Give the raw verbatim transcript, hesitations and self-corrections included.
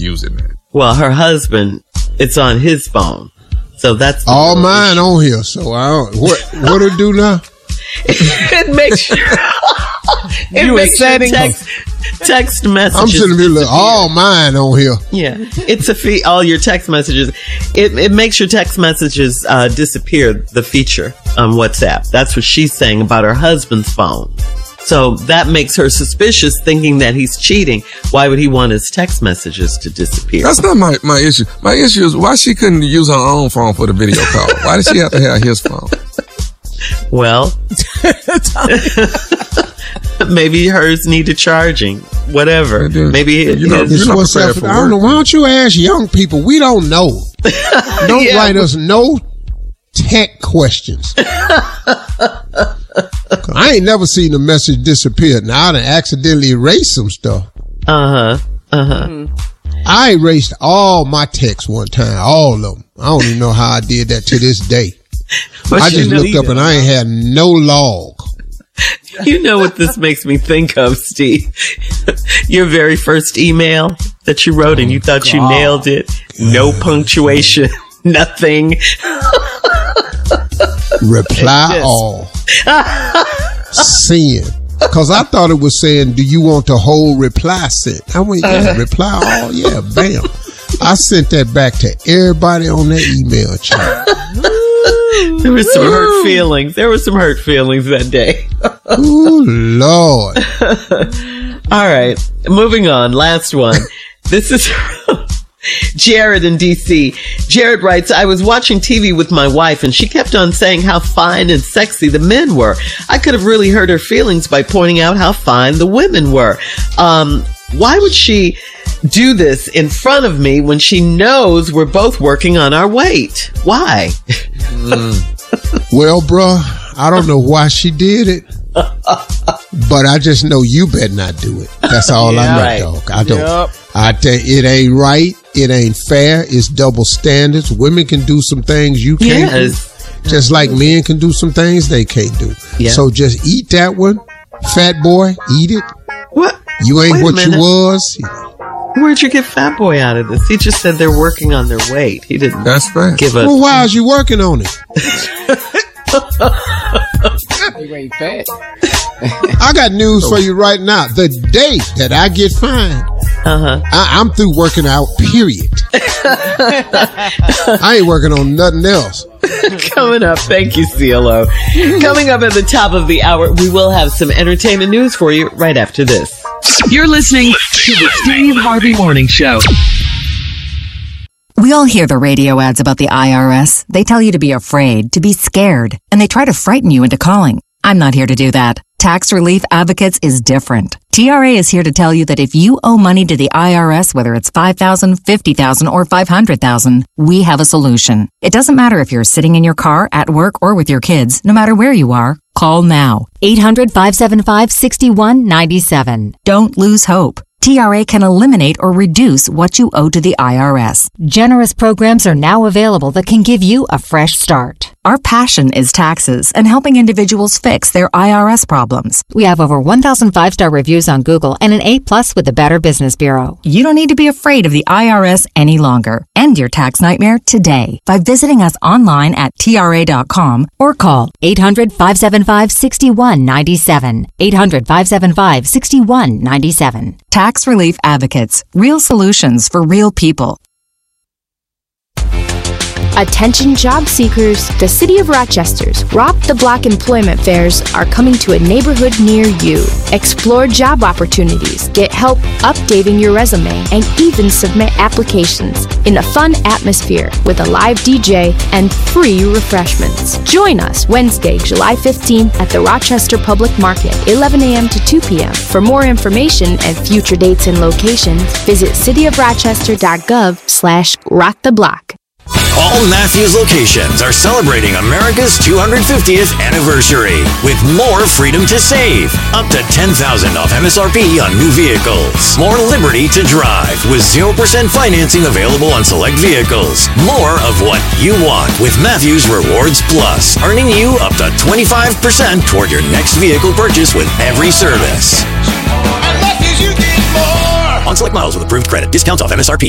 using that? Well, her husband, it's on his phone. So that's all mine issue. On here. So I don't, what, what it do now? It makes sure, it you makes sure text, text messages. I'm sitting here like, all mine on here. Yeah. It's a fee, all your text messages. It, it makes your text messages, uh, disappear, the feature on WhatsApp. That's what she's saying about her husband's phone. So that makes her suspicious, thinking that he's cheating. Why would he want his text messages to disappear? That's not my, my issue. My issue is why she couldn't use her own phone for the video call. Why did she have to have his phone? Well, maybe hers needed charging. Whatever. Maybe you know, it's what's up. I don't know. Why don't you ask young people? We don't know. Don't yeah. write us no tech questions. I ain't never seen a message disappear. Now I done accidentally erased some stuff. Uh-huh. Uh-huh. Mm. I erased all my texts one time. All of them. I don't even know how I did that to this day. But I just looked up and I ain't had no log. You know what this makes me think of, Steve? Your very first email that you wrote and you thought God. you nailed it. No punctuation. Nothing. Reply all. Send. Because I thought it was saying, do you want the whole reply sent? I went, yeah, uh-huh. reply all. Yeah, bam. I sent that back to everybody on that email chain. There were some hurt feelings. There were some hurt feelings that day. Ooh, Lord. All right. Moving on. Last one. This is Jared in D C. Jared writes, I was watching T V with my wife and she kept on saying how fine and sexy the men were. I could have really hurt her feelings by pointing out how fine the women were. Um, why would she do this in front of me when she knows we're both working on our weight? Why? Mm. Well, bruh, I don't know why she did it, but I just know you better not do it. That's all yeah, I know, right. dog. I don't. Yep. I think it ain't right. It ain't fair. It's double standards. Women can do some things you can't yes. do, just like men can do some things they can't do. Yeah. So just eat that one, fat boy. Eat it. What? You ain't Wait what you was. Where'd you get Fat Boy out of this? He just said they're working on their weight. He didn't That's right. give a... Well, why is you working on it? You ain't fat. I got news for you right now. The day that I get fined, uh-huh. I, I'm through working out, period. I ain't working on nothing else. Coming up, thank you, C L O. Coming up at the top of the hour, we will have some entertainment news for you right after this. You're listening to the Steve Harvey Morning Show. We all hear the radio ads about the I R S. They tell you to be afraid, to be scared, and they try to frighten you into calling. I'm not here to do that. Tax Relief Advocates is different. T R A is here to tell you that if you owe money to the I R S, whether it's five thousand dollars, fifty thousand dollars, or five hundred thousand dollars, we have a solution. It doesn't matter if you're sitting in your car, at work, or with your kids. No matter where you are, call now. eight hundred, five seven five, six one nine seven. Don't lose hope. T R A can eliminate or reduce what you owe to the I R S. Generous programs are now available that can give you a fresh start. Our passion is taxes and helping individuals fix their I R S problems. We have over one thousand five-star reviews on Google and an A plus with the Better Business Bureau. You don't need to be afraid of the I R S any longer. End your tax nightmare today by visiting us online at T R A dot com or call eight hundred, five seven five, six one nine seven. eight hundred, five seven five, six one nine seven. Tax Relief Advocates. Real solutions for real people. Attention job seekers, the City of Rochester's Rock the Block employment fairs are coming to a neighborhood near you. Explore job opportunities, get help updating your resume, and even submit applications in a fun atmosphere with a live D J and free refreshments. Join us Wednesday, July fifteenth at the Rochester Public Market, eleven a.m. to two p.m. For more information and future dates and locations, visit cityofrochester.gov slash rock the block. All Matthews locations are celebrating America's two hundred fiftieth anniversary with more freedom to save. Up to ten thousand dollars off M S R P on new vehicles. More liberty to drive with zero percent financing available on select vehicles. More of what you want with Matthews Rewards Plus, earning you up to twenty-five percent toward your next vehicle purchase with every service. On select models with approved credit. Discounts off M S R P.